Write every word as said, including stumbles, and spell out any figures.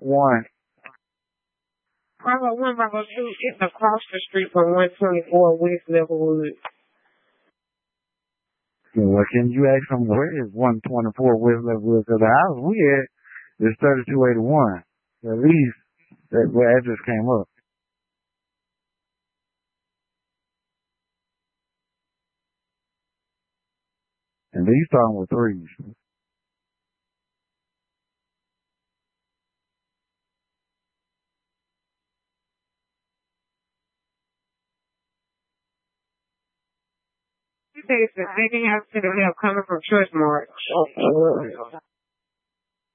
One. five oh one five oh two is across the street from one twenty-four West Levelwood. Yeah, well, can you ask them where is one twenty-four West Levelwood? Because the house we at is thirty-two eighty-one. At least that where address came up. And these starting with threes. They said they didn't have to have coming from Choice Mart.